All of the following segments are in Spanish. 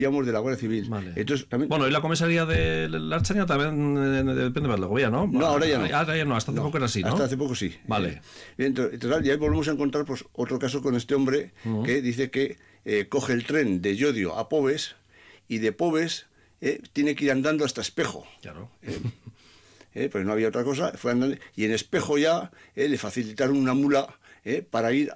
digamos, de la Guardia Civil. Vale. Entonces, también... Bueno, y la comisaría de la Archaña también depende de la gobierno, ¿no? No, ahora ya no. Ahora ya no, hasta hace poco era así, ¿no? Hasta hace poco sí. Vale. Entonces, y ahí volvemos a encontrar pues otro caso con este hombre que dice que coge el tren de Llodio a Pobes y de Pobes tiene que ir andando hasta Espejo. Claro. Pues no había otra cosa, fue andando, y en Espejo ya le facilitaron una mula para ir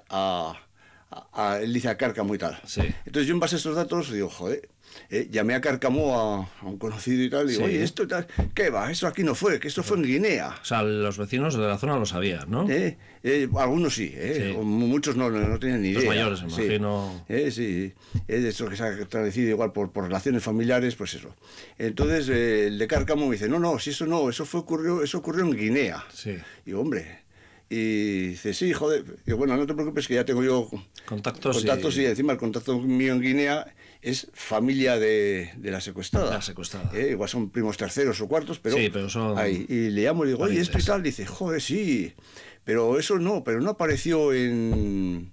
él dice a Cárcamo y tal. Sí. Entonces yo en base a estos datos digo, joder, llamé a Cárcamo a un conocido y tal, y digo, Sí. oye, esto tal, ¿qué va? Eso aquí no fue, que esto fue en Guinea. O sea, los vecinos de la zona lo sabían, ¿no? Algunos sí, Sí. Muchos no tenían ni idea. Los mayores, me imagino. Sí, de eso que se ha traducido igual por relaciones familiares, pues eso. Entonces el de Cárcamo me dice, no, si eso no, eso ocurrió en Guinea. Sí. Y digo, hombre, y dice, sí, joder, y bueno, no te preocupes que ya tengo yo Contactos y encima el contacto mío en Guinea es familia de la secuestrada. La secuestrada. Igual son primos terceros o cuartos, pero, sí, pero son ahí. Y le llamo y digo, oye, esto y tal, dice, joder, sí, pero eso no, apareció en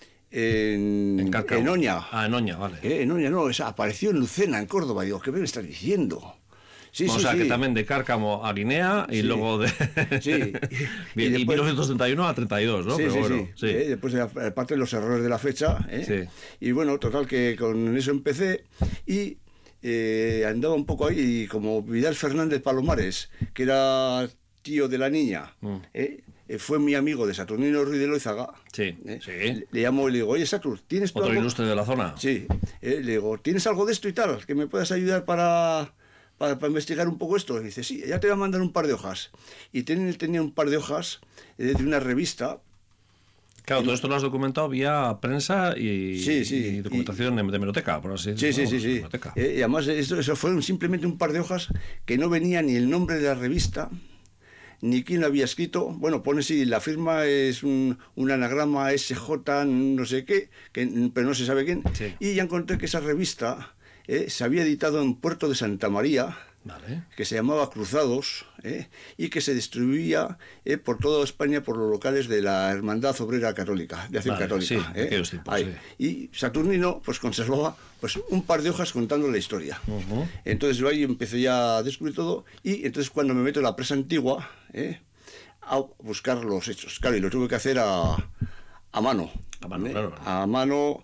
Cárcamo. en Oña. En Oña, vale. En Oña no, apareció en Lucena, en Córdoba. Digo, ¿qué me estás diciendo? Sí, o sea, que también de Cárcamo a Guinea y luego de... Sí. y después, 1931 a 32, ¿no? Sí, Pero sí, bueno, sí. Después, aparte de los errores de la fecha. Sí. Y bueno, total, que con eso empecé y andaba un poco ahí, y como Vidal Fernández Palomares, que era tío de la niña, fue mi amigo de Saturnino Ruiz de Loizaga. Sí, sí. Le llamo y le digo, oye, Satur, ¿tienes tú otro algo? ilustre de la zona. Sí. Le digo, ¿tienes algo de esto y tal? Que me puedas ayudar para investigar un poco esto. Y dice, sí, ya te voy a mandar un par de hojas. Y tenía un par de hojas de una revista. Claro, todo esto lo has documentado vía prensa y documentación de hemeroteca, por así decirlo. Sí. Y además eso fueron simplemente un par de hojas que no venía ni el nombre de la revista, ni quién lo había escrito. Bueno, pone sí, la firma es un anagrama SJ no sé qué, pero no se sabe quién. Sí. Y ya encontré que esa revista se había editado en Puerto de Santa María, vale, que se llamaba Cruzados, y que se distribuía por toda España por los locales de la Hermandad Obrera Católica, de Acción Católica. Sí, aquellos tiempos, sí. Y Saturnino pues conservaba pues un par de hojas contando la historia. Entonces yo ahí empecé ya a descubrir todo, y entonces cuando me meto en la presa antigua a buscar los hechos. Claro, y lo tuve que hacer a mano. Claro. A mano,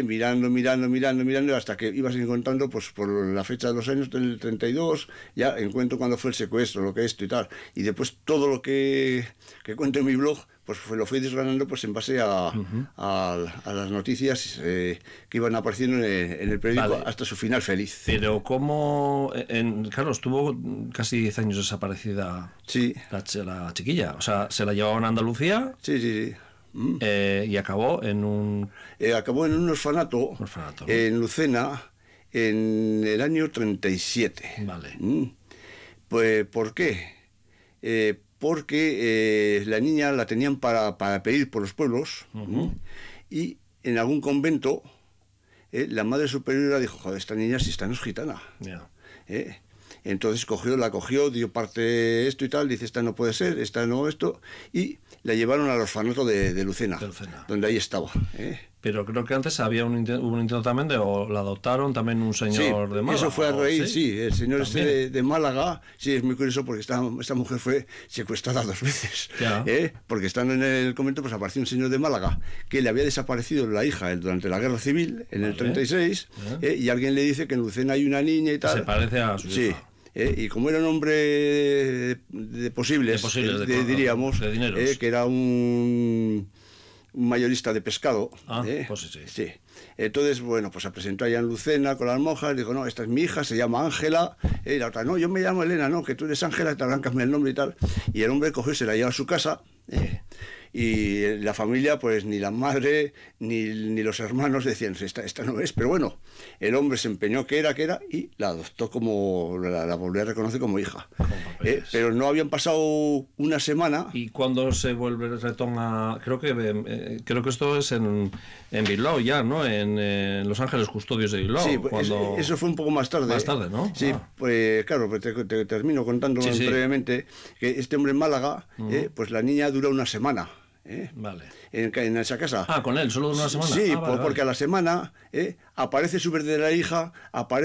mirando, hasta que ibas encontrando, pues por la fecha de los años del 32, ya encuentro cuándo fue el secuestro, lo que esto y tal. Y después todo lo que cuento en mi blog, pues lo fui desgranando pues en base a las noticias que iban apareciendo en el periódico, vale, hasta su final feliz. Pero ¿cómo? Claro, estuvo casi 10 años desaparecida, sí, la chiquilla. O sea, ¿se la llevaban a Andalucía? Sí. Y acabó en un... acabó en un orfanato, ¿no? En Lucena, en el año 37. Vale. Pues, ¿por qué? Porque la niña la tenían para pedir por los pueblos, y en algún convento la madre superiora dijo, joder, esta niña si esta no es gitana. Yeah. Entonces la cogió, dio parte esto y tal, dice, esta no puede ser, esta no esto, y la llevaron al orfanato de Lucena, donde ahí estaba. Pero creo que antes hubo un intento también o la adoptaron también un señor de Málaga. Eso fue a raíz, sí, el señor de Málaga, sí, es muy curioso porque esta mujer fue secuestrada 2 veces, porque estando en el convento pues apareció un señor de Málaga que le había desaparecido la hija durante la Guerra Civil, en el 36, y alguien le dice que en Lucena hay una niña y tal. Se parece a su hija. Y como era un hombre de posibles, diríamos, de dineros, que era un mayorista de pescado. Pues sí. Entonces, bueno, pues se presentó allá en Lucena con las monjas, dijo, no, esta es mi hija, se llama Ángela, y la otra, no, yo me llamo Elena, no, que tú eres Ángela, te arrancasme el nombre y tal. Y el hombre cogió y se la llevó a su casa, y la familia, pues ni la madre ni los hermanos decían, esta no es, pero bueno, el hombre se empeñó que era, y la adoptó la volvió a reconocer como hija. Pero no habían pasado una semana. ¿Y cuando se retoma? Creo que esto es en Bilbao ya, ¿no? En Los Ángeles Custodios de Bilbao. Sí, pues eso fue un poco más tarde. Más tarde, ¿no? Sí, pues claro, pues te termino contando brevemente que este hombre en Málaga, pues la niña dura una semana. Vale. En esa casa. Ah, con él, solo de una semana. Sí, Ah, vale, porque vale. a la semana aparece su verdadera hija, aparece